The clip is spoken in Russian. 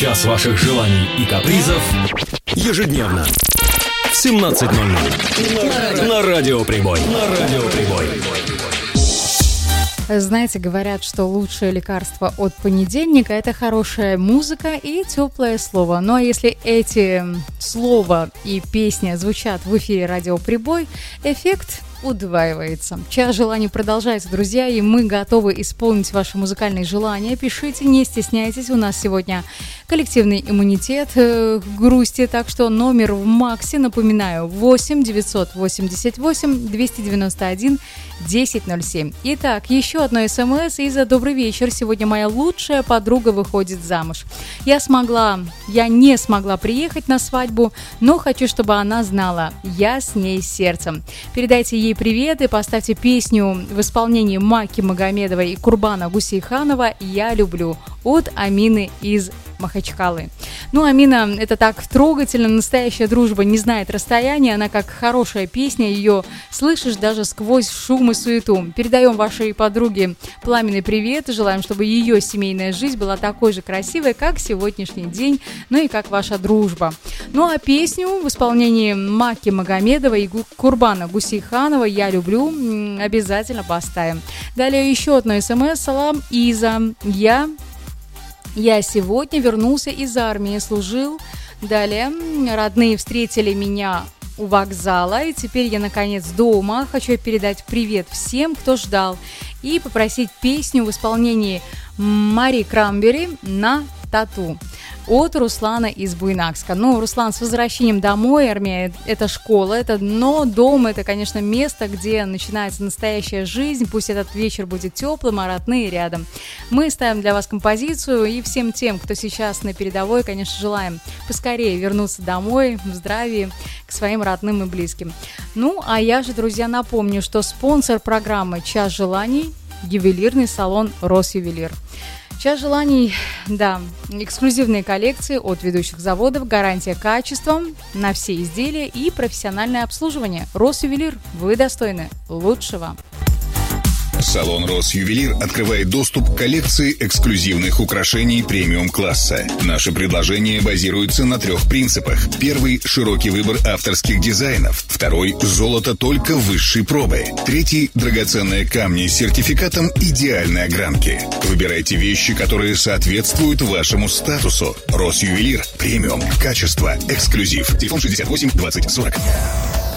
Час ваших желаний и капризов ежедневно в 17:00 на Радио Прибой. Знаете, говорят, что лучшее лекарство от понедельника – это хорошая музыка и теплое слово. Ну а если эти слова и песня звучат в эфире Радио Прибой, эффект удваивается. Час желаний продолжается, друзья, и мы готовы исполнить ваши музыкальные желания. Пишите, не стесняйтесь. У нас сегодня коллективный иммунитет к грусти, так что номер в Максе, напоминаю, 8 988 291 1007. Итак, еще одно СМС из «Добрый вечер. Сегодня моя лучшая подруга выходит замуж. Я не смогла приехать на свадьбу, но хочу, чтобы она знала, я с ней сердцем. Передайте ей привет и поставьте песню в исполнении Маки Магомедовой и Курбана Гусейханова «Я люблю» от Амины из Махачкалы. Ну, Амина, это так трогательно, настоящая дружба не знает расстояния, она как хорошая песня, ее слышишь даже сквозь шум и суету. Передаем вашей подруге пламенный привет, желаем, чтобы ее семейная жизнь была такой же красивой, как сегодняшний день, ну и как ваша дружба. Ну, а песню в исполнении Маки Магомедовой и Курбана Гусейханова «Я люблю» обязательно поставим. Далее еще одно СМС. Салам, Иза. Я сегодня вернулся из армии, служил. Далее, родные встретили меня у вокзала, и теперь я наконец дома. Хочу передать привет всем, кто ждал, и попросить песню в исполнении Мари Крамбери на тату от Руслана из Буйнакска. Ну, Руслан, с возвращением домой. Армия – это школа, но дом – это, конечно, место, где начинается настоящая жизнь. Пусть этот вечер будет теплым, а родные рядом. Мы ставим для вас композицию, и всем тем, кто сейчас на передовой, конечно, желаем поскорее вернуться домой в здравии к своим родным и близким. Ну, а я же, друзья, напомню, что спонсор программы «Час желаний» – ювелирный салон «Росювелир». Час желаний, да, эксклюзивные коллекции от ведущих заводов, гарантия качества на все изделия и профессиональное обслуживание. Росювелир, вы достойны лучшего. Салон «Росювелир» открывает доступ к коллекции эксклюзивных украшений премиум-класса. Наши предложения базируются на 3 принципах. Первый – широкий выбор авторских дизайнов. Второй – золото только высшей пробы. Третий – драгоценные камни с сертификатом идеальной огранки. Выбирайте вещи, которые соответствуют вашему статусу. «Росювелир» – премиум, качество, эксклюзив. Телефон 68 20 40.